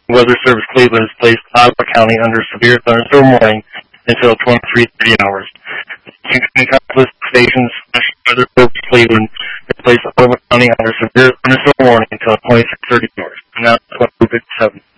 Weather Service Cleveland has placed Ottawa County under severe thunderstorm warning until 23:30 hours. The Conference Stations National Weather Service Cleveland has placed Ottawa County under severe thunderstorm warning until 26:30 hours. And now 12:57.